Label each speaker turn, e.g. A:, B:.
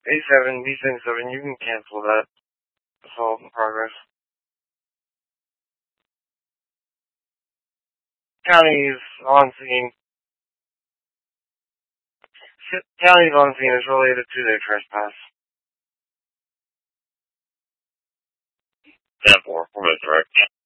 A: A7, B77, you can cancel that. Assault in progress. County's on scene. County's on scene is related to their trespass. 10-4, we're direct.